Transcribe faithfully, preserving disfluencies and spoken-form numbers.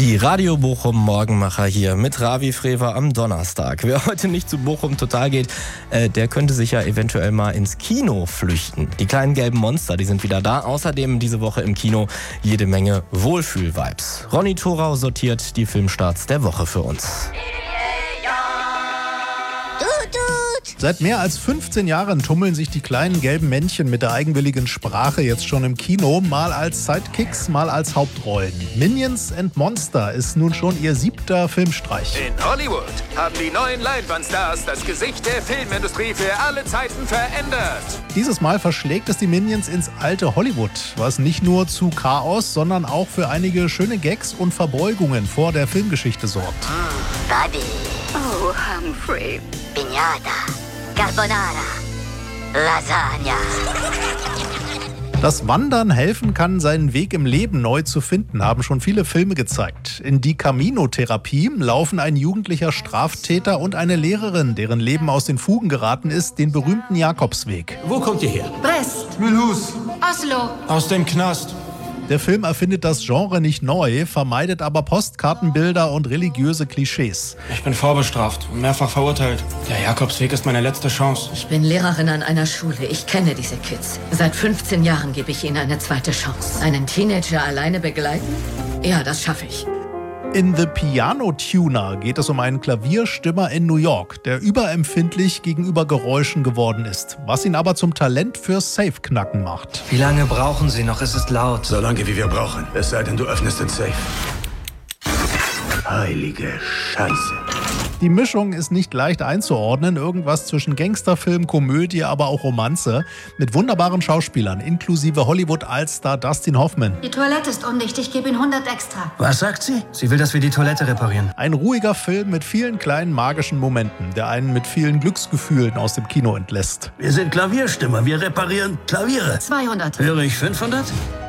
Die Radio Bochum Morgenmacher hier mit Ravi Frewer am Donnerstag. Wer heute nicht zu Bochum Total geht, äh, der könnte sich ja eventuell mal ins Kino flüchten. Die kleinen gelben Monster, die sind wieder da. Außerdem diese Woche im Kino jede Menge Wohlfühl-Vibes. Ronny Thorau sortiert die Filmstarts der Woche für uns. Seit mehr als fünfzehn Jahren tummeln sich die kleinen gelben Männchen mit der eigenwilligen Sprache jetzt schon im Kino, mal als Sidekicks, mal als Hauptrollen. Minions and Monster ist nun schon ihr siebter Filmstreich. In Hollywood haben die neuen Leinwandstars das Gesicht der Filmindustrie für alle Zeiten verändert. Dieses Mal verschlägt es die Minions ins alte Hollywood, was nicht nur zu Chaos, sondern auch für einige schöne Gags und Verbeugungen vor der Filmgeschichte sorgt. Mm, Buddy. Oh, Humphrey. Piñata. Carbonara. Lasagna. Dass Wandern helfen kann, seinen Weg im Leben neu zu finden, haben schon viele Filme gezeigt. In Die Camino-Therapie laufen ein jugendlicher Straftäter und eine Lehrerin, deren Leben aus den Fugen geraten ist, den berühmten Jakobsweg. Wo kommt ihr her? Brest. Mulhouse. Oslo. Aus dem Knast. Der Film erfindet das Genre nicht neu, vermeidet aber Postkartenbilder und religiöse Klischees. Ich bin vorbestraft und mehrfach verurteilt. Der Jakobsweg ist meine letzte Chance. Ich bin Lehrerin an einer Schule. Ich kenne diese Kids. Seit fünfzehn Jahren gebe ich ihnen eine zweite Chance. Einen Teenager alleine begleiten? Ja, das schaffe ich. In The Piano Tuner geht es um einen Klavierstimmer in New York, der überempfindlich gegenüber Geräuschen geworden ist, was ihn aber zum Talent fürs Safe-Knacken macht. Wie lange brauchen Sie noch? Es ist laut. So lange, wie wir brauchen. Es sei denn, du öffnest den Safe. Heilige Scheiße. Die Mischung ist nicht leicht einzuordnen, irgendwas zwischen Gangsterfilm, Komödie, aber auch Romanze, mit wunderbaren Schauspielern, inklusive Hollywood-Allstar Dustin Hoffman. Die Toilette ist undicht, ich gebe Ihnen hundert extra. Was sagt sie? Sie will, dass wir die Toilette reparieren. Ein ruhiger Film mit vielen kleinen magischen Momenten, der einen mit vielen Glücksgefühlen aus dem Kino entlässt. Wir sind Klavierstimmer, wir reparieren Klaviere. zweihundert. Höre ich fünfhundert?